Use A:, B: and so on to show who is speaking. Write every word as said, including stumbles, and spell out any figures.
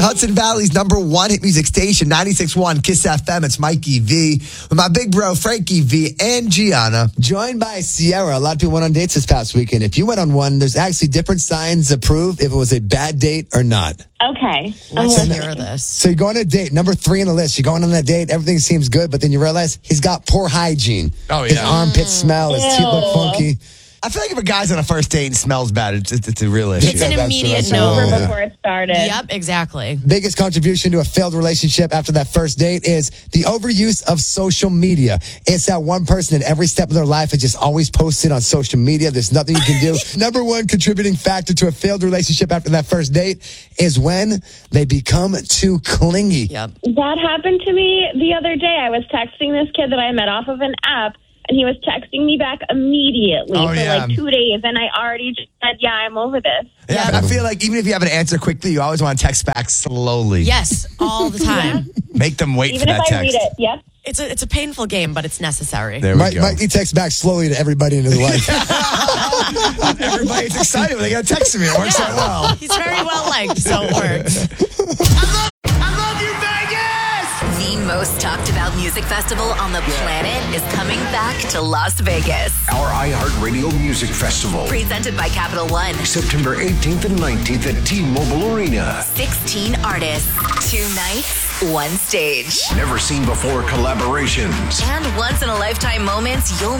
A: Hudson Valley's number one hit music station, ninety-six point one Kiss F M. It's Mikey V with my big bro, Frankie V, and Gianna.
B: Joined by Sierra. A lot of people went on dates this past weekend. If you went on one, there's actually different signs that prove if it was a bad date or not.
C: Okay.
D: Let's hear this.
B: So you go on a date, number three on the list. You're going on that date, everything seems good, but then you realize he's got poor hygiene.
A: Oh,
B: His
A: yeah.
B: armpits smell, his teeth look
C: Ew.
B: funky.
A: I feel like if a guy's on a first date and smells bad, it's, it's, it's a real issue.
D: It's an
B: That's-
D: immediate
B: that's-
D: no.
C: Over
B: Yeah.
C: before it started.
D: Yep, exactly.
B: Biggest contribution to a failed relationship after that first date is the overuse of social media. It's that one person at every step of their life is just always posted on social media. There's nothing you can do. Number one contributing factor to a failed relationship after that first date is when they become too clingy.
D: Yep.
C: That happened to me the other day. I was texting this kid that I met off of an app, and he was texting me back immediately
A: Oh,
C: for
A: yeah.
C: like two days, and I already just said, yeah, I'm over this.
A: Yeah, I feel like even if you have an answer quickly, you always want to text back slowly.
D: Yes, all the time.
A: Make them wait
C: Even
A: for
C: if
A: that
C: I
A: text.
C: read it, yep.
D: It's a it's a painful game, but it's necessary.
A: There we
B: Mike,
A: go.
B: Mike, he texts back slowly to everybody in his life.
A: Everybody's excited when they got to text me. It works out well.
D: He's very well liked, so it works.
E: The most talked about music festival on the planet is coming back to Las Vegas.
F: Our iHeartRadio Music Festival.
E: Presented by Capital One.
F: September eighteenth and nineteenth at T-Mobile Arena.
E: sixteen artists, two nights, one stage.
F: Never seen before collaborations.
E: And once in a lifetime moments you'll